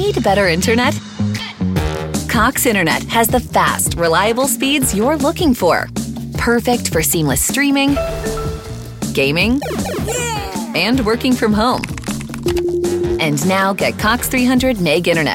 Need better internet? Cox Internet has the fast, reliable speeds you're looking for. Perfect for seamless streaming, gaming, and working from home. And now get Cox 300 Meg Internet